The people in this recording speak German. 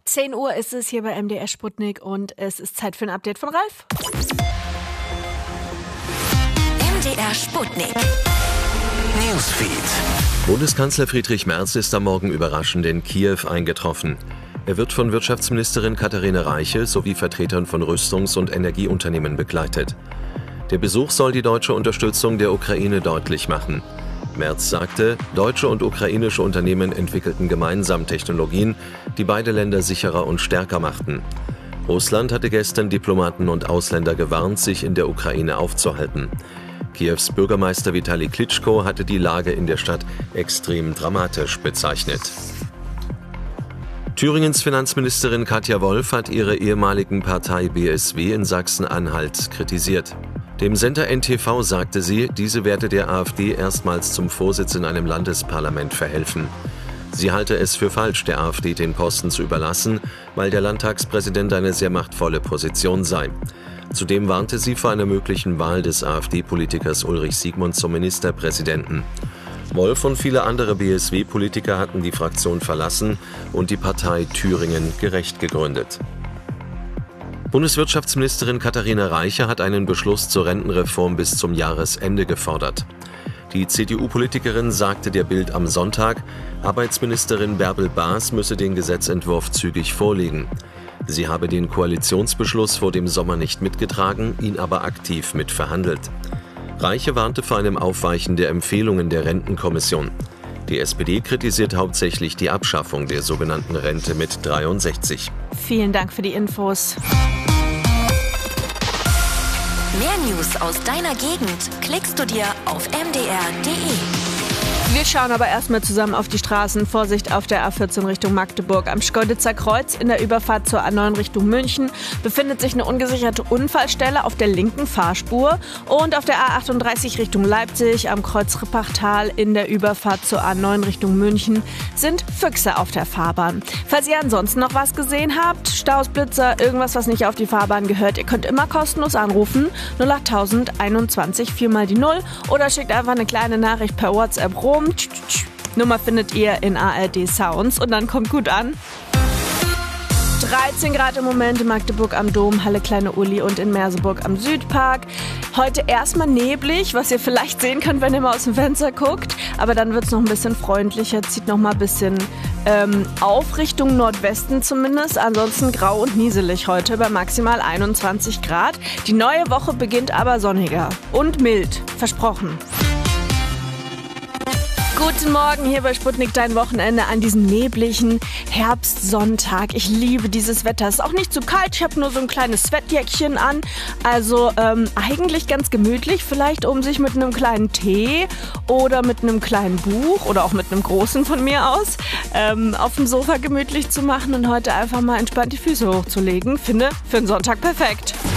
10 Uhr ist es hier bei MDR Sputnik und es ist Zeit für ein Update von Ralf. MDR Sputnik. Newsfeed. Bundeskanzler Friedrich Merz ist am Morgen überraschend in Kiew eingetroffen. Er wird von Wirtschaftsministerin Katharina Reiche sowie Vertretern von Rüstungs- und Energieunternehmen begleitet. Der Besuch soll die deutsche Unterstützung der Ukraine deutlich machen. Merz sagte, deutsche und ukrainische Unternehmen entwickelten gemeinsam Technologien, die beide Länder sicherer und stärker machten. Russland hatte gestern Diplomaten und Ausländer gewarnt, sich in der Ukraine aufzuhalten. Kiews Bürgermeister Vitali Klitschko hatte die Lage in der Stadt extrem dramatisch bezeichnet. Thüringens Finanzministerin Katja Wolf hat ihre ehemaligen Partei BSW in Sachsen-Anhalt kritisiert. Dem Sender NTV sagte sie, diese werde der AfD erstmals zum Vorsitz in einem Landesparlament verhelfen. Sie halte es für falsch, der AfD den Posten zu überlassen, weil der Landtagspräsident eine sehr machtvolle Position sei. Zudem warnte sie vor einer möglichen Wahl des AfD-Politikers Ulrich Siegmund zum Ministerpräsidenten. Wolf und viele andere BSW-Politiker hatten die Fraktion verlassen und die Partei Thüringen gerecht gegründet. Bundeswirtschaftsministerin Katharina Reiche hat einen Beschluss zur Rentenreform bis zum Jahresende gefordert. Die CDU-Politikerin sagte der Bild am Sonntag, Arbeitsministerin Bärbel Baas müsse den Gesetzentwurf zügig vorlegen. Sie habe den Koalitionsbeschluss vor dem Sommer nicht mitgetragen, ihn aber aktiv mitverhandelt. Reiche warnte vor einem Aufweichen der Empfehlungen der Rentenkommission. Die SPD kritisiert hauptsächlich die Abschaffung der sogenannten Rente mit 63. Vielen Dank für die Infos. Mehr News aus deiner Gegend klickst du dir auf mdr.de. Wir schauen aber erstmal zusammen auf die Straßen. Vorsicht auf der A14 Richtung Magdeburg. Am Schkeuditzer Kreuz in der Überfahrt zur A9 Richtung München befindet sich eine ungesicherte Unfallstelle auf der linken Fahrspur. Und auf der A38 Richtung Leipzig am Kreuz Rippachtal in der Überfahrt zur A9 Richtung München sind Füchse auf der Fahrbahn. Falls ihr ansonsten noch was gesehen habt, Staus, Blitzer, irgendwas, was nicht auf die Fahrbahn gehört, ihr könnt immer kostenlos anrufen. 08000 21 4 mal die 0 oder schickt einfach eine kleine Nachricht per WhatsApp rum. Nummer findet ihr in ARD Sounds und dann kommt gut an. 13 Grad im Moment in Magdeburg am Dom, Halle Kleine Uli und in Merseburg am Südpark. Heute erstmal neblig, was ihr vielleicht sehen könnt, wenn ihr mal aus dem Fenster guckt. Aber dann wird es noch ein bisschen freundlicher, zieht noch mal ein bisschen auf Richtung Nordwesten zumindest. Ansonsten grau und nieselig heute bei maximal 21 Grad. Die neue Woche beginnt aber sonniger und mild, versprochen. Guten Morgen hier bei Sputnik, dein Wochenende an diesem nebligen Herbstsonntag. Ich liebe dieses Wetter. Es ist auch nicht zu kalt, ich habe nur so ein kleines Sweatjäckchen an. Also eigentlich ganz gemütlich, vielleicht um sich mit einem kleinen Tee oder mit einem kleinen Buch oder auch mit einem großen von mir aus auf dem Sofa gemütlich zu machen und heute einfach mal entspannt die Füße hochzulegen. Finde für einen Sonntag perfekt.